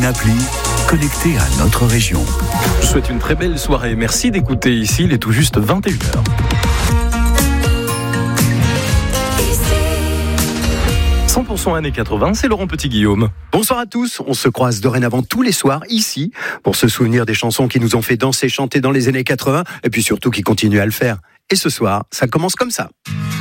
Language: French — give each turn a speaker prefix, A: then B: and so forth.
A: Une appli connectée à notre région.
B: Je vous souhaite une très belle soirée. Merci d'écouter ici, il est tout juste 21h. 100% années 80, c'est Laurent Petit-Guillaume.
C: Bonsoir à tous, on se croise dorénavant tous les soirs ici pour se souvenir des chansons qui nous ont fait danser, chanter dans les années 80 et puis surtout qui continuent à le faire. Et ce soir, ça commence comme ça.